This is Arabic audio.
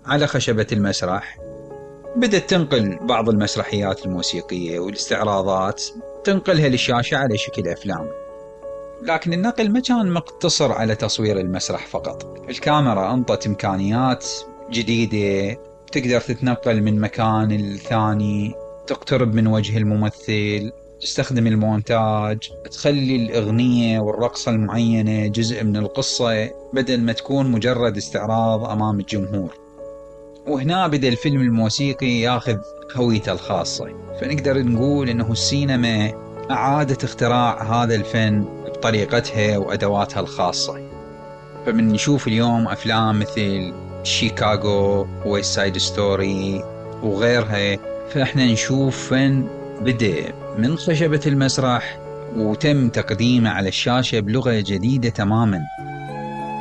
على خشبة المسرح، بدأت تنقل بعض المسرحيات الموسيقية والاستعراضات، تنقلها للشاشة على شكل أفلام. لكن النقل ما كان مقتصر على تصوير المسرح فقط. الكاميرا أنطت إمكانيات جديدة، تقدر تتنقل من مكان للثاني، تقترب من وجه الممثل، تستخدم المونتاج، تخلي الأغنية والرقصة المعينة جزء من القصة بدل ما تكون مجرد استعراض أمام الجمهور. وهنا بدأ الفيلم الموسيقي ياخذ هويته الخاصة. فنقدر نقول إنه السينما أعادت اختراع هذا الفن بطريقتها وأدواتها الخاصة. فمن نشوف اليوم أفلام مثل شيكاغو، ويست سايد ستوري وغيرها، فإحنا نشوف فن بدأ من خشبة المسرح وتم تقديمه على الشاشة بلغة جديدة تماما.